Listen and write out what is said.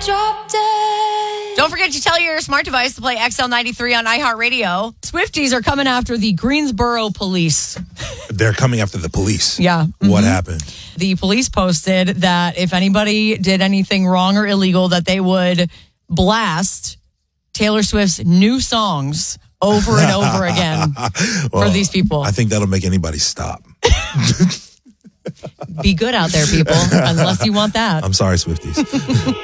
Drop dead. Don't forget to tell your smart device to play XL93 on iHeartRadio. Swifties are coming after the Greensboro police. They're coming after the police. Yeah. What happened? The police posted that if anybody did anything wrong or illegal, that they would blast Taylor Swift's new songs over and over again for these people. I think that'll make anybody stop. Be good out there, people, unless you want that. I'm sorry, Swifties.